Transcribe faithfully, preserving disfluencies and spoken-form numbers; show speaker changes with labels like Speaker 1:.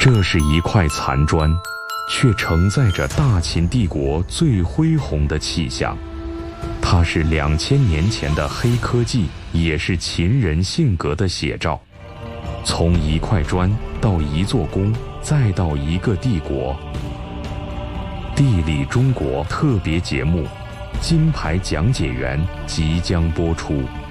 Speaker 1: 这是一块残砖，却承载着大秦帝国最恢宏的气象。它是两千年前的黑科技，也是秦人性格的写照。从一块砖到一座宫，再到一个帝国。地理中国特别节目《金牌讲解员》即将播出。